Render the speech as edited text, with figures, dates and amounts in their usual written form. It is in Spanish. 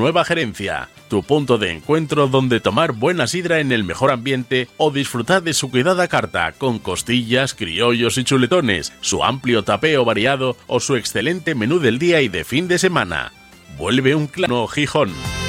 nueva gerencia. Tu punto de encuentro donde tomar buena sidra en el mejor ambiente o disfrutar de su cuidada carta con costillas, criollos y chuletones, su amplio tapeo variado o su excelente menú del día y de fin de semana. Vuelve un Clano Gijón.